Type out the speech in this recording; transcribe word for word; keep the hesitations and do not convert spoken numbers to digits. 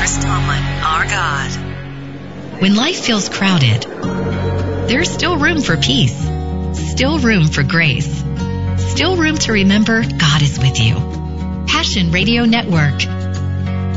Chris Tomlin, our God. When life feels crowded, there's still room for peace, still room for grace, still room to remember God is with you. Passion Radio Network,